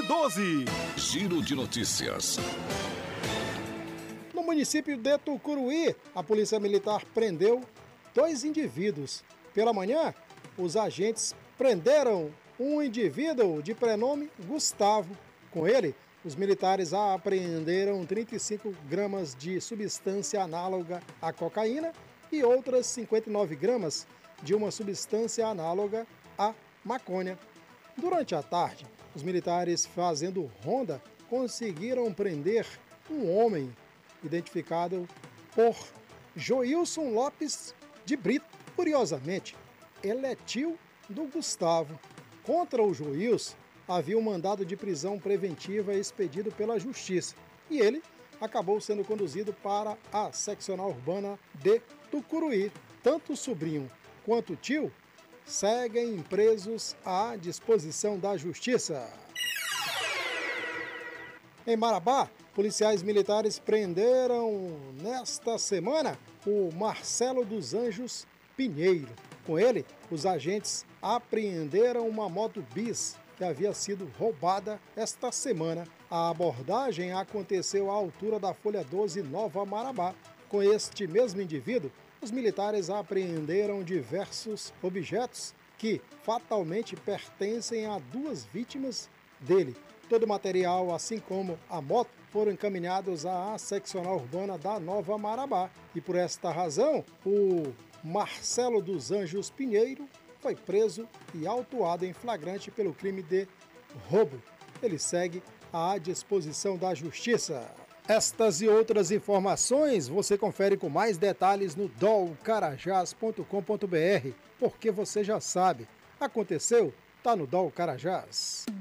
12. Giro de notícias. No município de Tucuruí, a Polícia Militar prendeu 2 indivíduos. Pela manhã, os agentes prenderam um indivíduo de prenome Gustavo. Com ele, os militares apreenderam 35 gramas de substância análoga à cocaína e outras 59 gramas de uma substância análoga à maconha. Durante a tarde, os militares, fazendo ronda, conseguiram prender um homem identificado por Joilson Lopes de Brito. Curiosamente, ele é tio do Gustavo. Contra o Joilson, havia um mandado de prisão preventiva expedido pela Justiça e ele acabou sendo conduzido para a seccional urbana de Tucuruí. Tanto o sobrinho quanto o tio seguem presos à disposição da Justiça. Em Marabá, policiais militares prenderam nesta semana o Marcelo dos Anjos Pinheiro. Com ele, os agentes apreenderam uma moto bis que havia sido roubada esta semana. A abordagem aconteceu à altura da Folha 12, Nova Marabá. Com este mesmo indivíduo, os militares apreenderam diversos objetos que fatalmente pertencem a 2 vítimas dele. Todo o material, assim como a moto, foram encaminhados à seccional urbana da Nova Marabá. E por esta razão, o Marcelo dos Anjos Pinheiro foi preso e autuado em flagrante pelo crime de roubo. Ele segue à disposição da Justiça. Estas e outras informações você confere com mais detalhes no dolcarajás.com.br, porque você já sabe, aconteceu, tá no Dol Carajás.